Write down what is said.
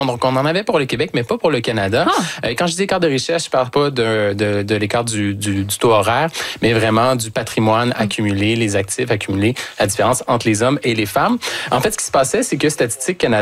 Donc, on en avait pour le Québec, mais pas pour le Canada. Quand je dis écart de richesse, je parle pas de l'écart du taux horaire, mais vraiment du patrimoine accumulé, les actifs accumulés, la différence entre les hommes et les femmes. En fait, ce qui se passait, c'est que Statistique Canada